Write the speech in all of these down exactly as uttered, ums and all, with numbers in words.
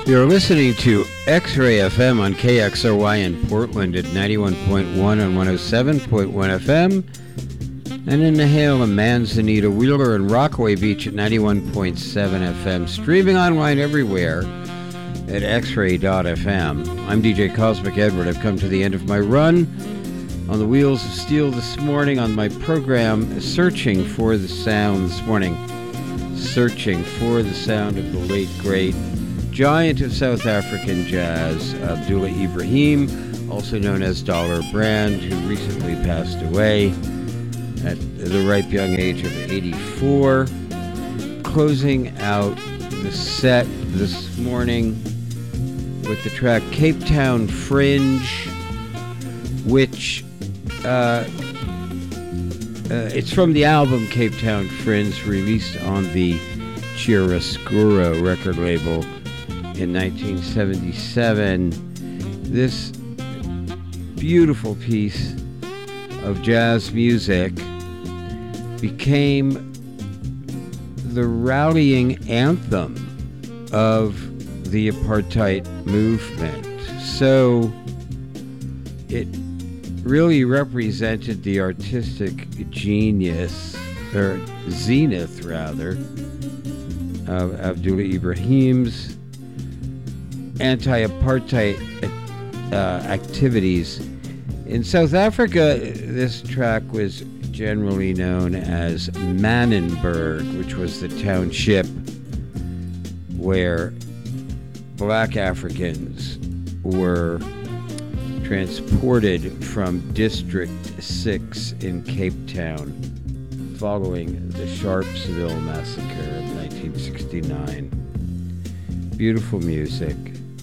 You're listening to X-Ray F M on K X R Y in Portland at ninety-one point one and one oh seven point one F M, and in the Hale and Manzanita, Wheeler, and Rockaway Beach at ninety-one point seven F M, streaming online everywhere at x ray dot f m. I'm D J Cosmic Edward. I've come to the end of my run on the Wheels of Steel this morning on my program, Searching for the Sound this morning. Searching for the sound of the late, great giant of South African jazz, Abdullah Ibrahim, also known as Dollar Brand, who recently passed away at the ripe young age of eighty-four. Closing out the set this morning with the track Cape Town Fringe, which uh, uh, it's from the album Cape Town Fringe, released on the Chiaroscuro record label in nineteen seventy-seven. This beautiful piece of jazz music became the rallying anthem of the apartheid movement. So it really represented the artistic genius, or zenith rather, of Abdullah Ibrahim's anti-apartheid uh, activities. In South Africa, this track was generally known as Manenberg, which was the township where black Africans were transported from District six in Cape Town following the Sharpsville massacre of nineteen sixty-nine. Beautiful music.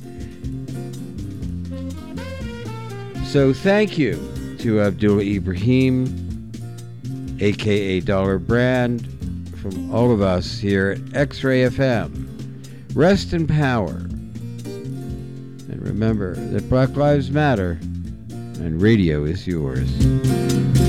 So thank you to Abdullah Ibrahim, a k a. Dollar Brand, from all of us here at X-Ray F M. Rest in power. And remember that Black Lives Matter and radio is yours.